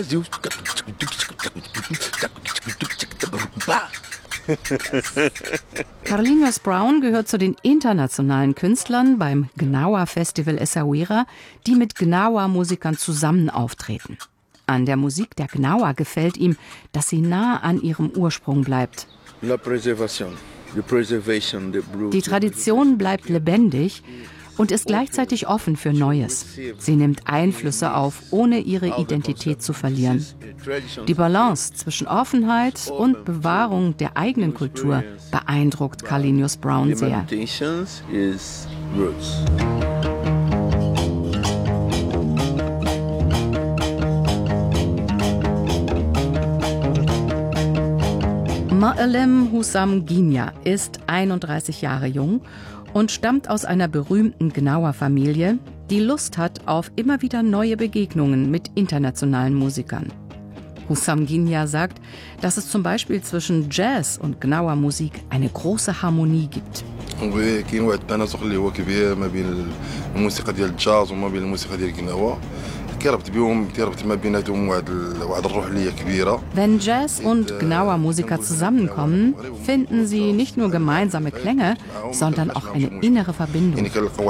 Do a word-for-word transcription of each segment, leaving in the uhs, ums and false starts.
Carlinhos Brown gehört zu den internationalen Künstlern beim Gnawa Festival Essaouira, die mit Gnawa-Musikern zusammen auftreten. An der Musik der Gnawa gefällt ihm, dass sie nah an ihrem Ursprung bleibt. Die Tradition bleibt lebendig und ist gleichzeitig offen für Neues. Sie nimmt Einflüsse auf, ohne ihre Identität zu verlieren. Die Balance zwischen Offenheit und Bewahrung der eigenen Kultur beeindruckt Carlinhos Brown sehr. Ma'alem Hussam Ghinya ist einunddreißig Jahre jung und stammt aus einer berühmten Gnawa-Familie, die Lust hat auf immer wieder neue Begegnungen mit internationalen Musikern. Hussam Ghinya sagt, dass es zum Beispiel zwischen Jazz und Gnawa-Musik eine große Harmonie gibt. Wenn Jazz und Gnawa-Musiker zusammenkommen, finden sie nicht nur gemeinsame Klänge, sondern auch eine innere Verbindung.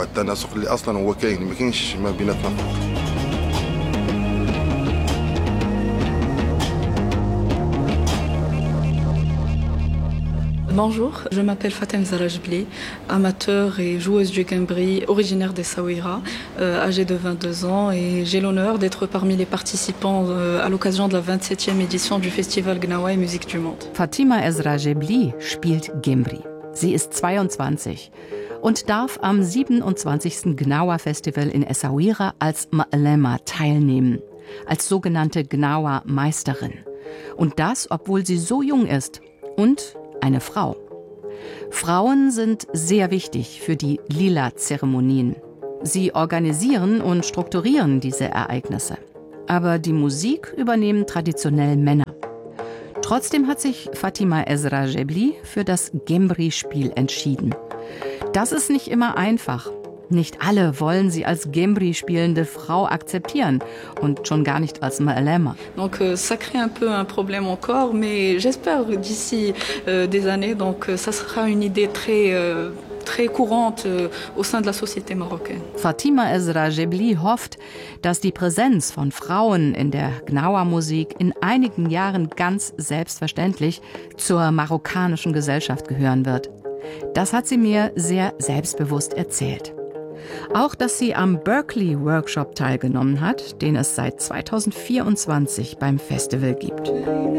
Bonjour, je m'appelle Fatem Zarajbli, amateur et joueuse du Gembri, originaire d'Essaouira, euh, âgée de vingt-deux ans, et j'ai l'honneur d'être parmi les participants euh, à l'occasion de la vingt-septième édition du Festival Gnawa et Musique du Monde. Fatima Ezrajebli spielt Gembri. Sie ist zweiundzwanzig und darf am siebenundzwanzigsten Gnawa-Festival in Essaouira als Ma'alema teilnehmen, als sogenannte Gnawa-Meisterin. Und das, obwohl sie so jung ist und eine Frau. Frauen sind sehr wichtig für die Lila-Zeremonien. Sie organisieren und strukturieren diese Ereignisse. Aber die Musik übernehmen traditionell Männer. Trotzdem hat sich Fatima Ezrajebli für das Gembri-Spiel entschieden. Das ist nicht immer einfach. Nicht alle wollen sie als Gembri spielende Frau akzeptieren und schon gar nicht als Ma'alema. Donc ça crée un peu un problème encore, mais j'espère d'ici euh, des années, donc ça sera une idée très euh, très courante euh, au sein de la société marocaine. Fatima Ezrajebli hofft, dass die Präsenz von Frauen in der Gnawa-Musik in einigen Jahren ganz selbstverständlich zur marokkanischen Gesellschaft gehören wird. Das hat sie mir sehr selbstbewusst erzählt. Auch, dass sie am Berkeley Workshop teilgenommen hat, den es seit zweitausendvierundzwanzig beim Festival gibt.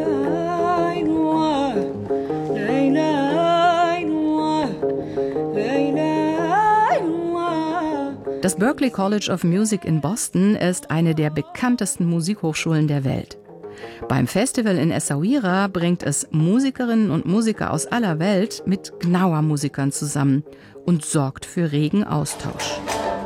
Das Berklee College of Music in Boston ist eine der bekanntesten Musikhochschulen der Welt. Beim Festival in Essaouira bringt es Musikerinnen und Musiker aus aller Welt mit Gnawa-Musikern zusammen und sorgt für regen Austausch.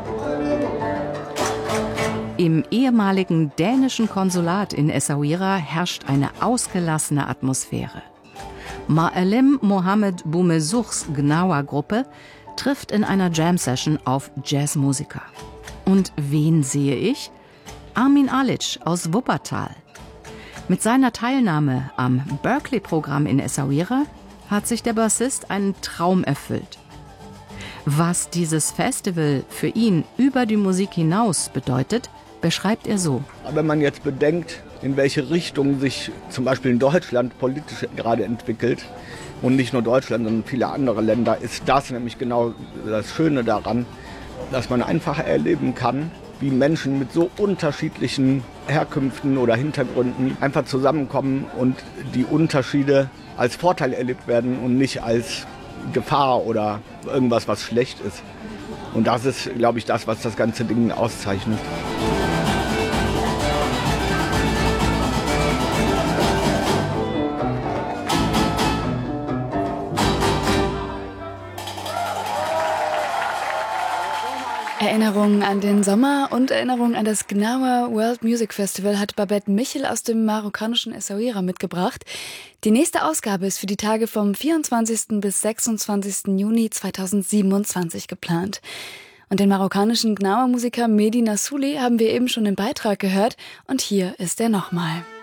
Im ehemaligen dänischen Konsulat in Essaouira herrscht eine ausgelassene Atmosphäre. Ma'alem Mohamed Boumezuchs Gnawa-Gruppe trifft in einer Jam-Session auf Jazzmusiker. Und wen sehe ich? Armin Alic aus Wuppertal. Mit seiner Teilnahme am Berkeley-Programm in Essaouira hat sich der Bassist einen Traum erfüllt. Was dieses Festival für ihn über die Musik hinaus bedeutet, beschreibt er so. Wenn man jetzt bedenkt, in welche Richtung sich zum Beispiel in Deutschland politisch gerade entwickelt, und nicht nur Deutschland, sondern viele andere Länder, ist das nämlich genau das Schöne daran, dass man einfach erleben kann, wie Menschen mit so unterschiedlichen Herkünften oder Hintergründen einfach zusammenkommen und die Unterschiede als Vorteil erlebt werden und nicht als Gefahr oder irgendwas, was schlecht ist. Und das ist, glaube ich, das, was das ganze Ding auszeichnet. Erinnerungen an den Sommer und Erinnerungen an das Gnawa World Music Festival hat Babette Michel aus dem marokkanischen Essaouira mitgebracht. Die nächste Ausgabe ist für die Tage vom vierundzwanzigsten bis sechsundzwanzigsten Juni zweitausendsiebenundzwanzig geplant. Und den marokkanischen Gnawa-Musiker Mehdi Nassouli haben wir eben schon im Beitrag gehört und hier ist er nochmal.